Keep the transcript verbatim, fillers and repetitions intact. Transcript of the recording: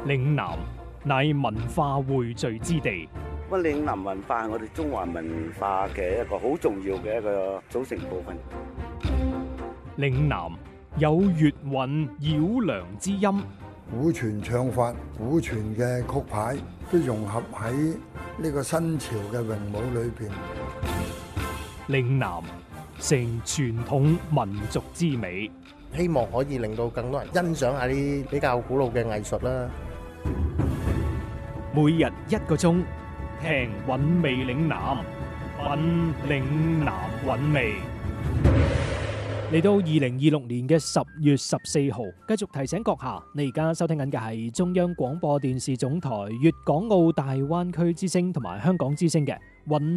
嶺南乃文化匯聚之地。 乜嶺南文化係我哋中華文化嘅一個好重要嘅一個組成部分。 嶺南有粵韻繞梁之音， 古傳唱法、古傳嘅曲牌都融合喺呢個新潮嘅詠舞裏邊。 嶺南成傳統民族之美， 希望可以令到更多人欣賞下啲比較古老嘅藝術啦。 每日一個鐘，聽韻味嶺南，品嶺南韻味。嚟到二零二六年嘅十月十四號，繼續提醒閣下，你而家收聽緊嘅係中央廣播電視總台粵港澳大灣區之聲同埋香港之聲嘅韻。